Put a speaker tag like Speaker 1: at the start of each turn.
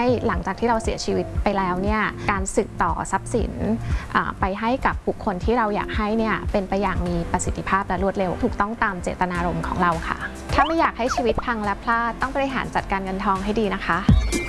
Speaker 1: หลังจากที่เราเสียชีวิตไปแล้วเนี่ยการสืบต่อทรัพย์สินไปให้กับบุคคลที่เราอยากให้เนี่ยเป็นไปอย่างมีประสิทธิภาพและรวดเร็วถูกต้องตามเจตนารมณ์ของเราค่ะถ้าไม่อยากให้ชีวิตพังและพลาดต้องบริหารจัดการเงินทองให้ดีนะคะ